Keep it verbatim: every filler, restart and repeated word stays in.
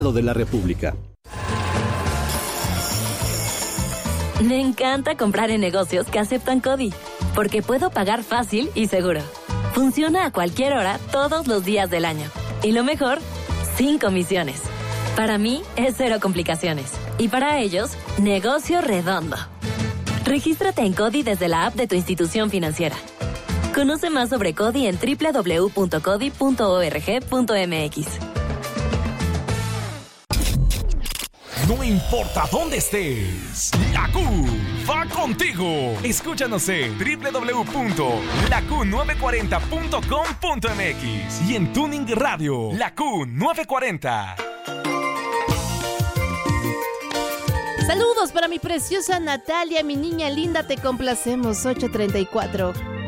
de la República. Me encanta comprar en negocios que aceptan CODI, porque puedo pagar fácil y seguro. Funciona a cualquier hora, todos los días del año. Y lo mejor, sin comisiones. Para mí, es cero complicaciones. Y para ellos, negocio redondo. Regístrate en CODI desde la app de tu institución financiera. Conoce más sobre CODI en doble u doble u doble u punto codi punto org punto m x. No importa dónde estés, la Q va contigo. Escúchanos en doble u doble u doble u punto la q nueve cuarenta punto com punto m x y en Tuning Radio, La Q nueve cuarenta. Saludos para mi preciosa Natalia, mi niña linda, te complacemos, ocho treinta y cuatro.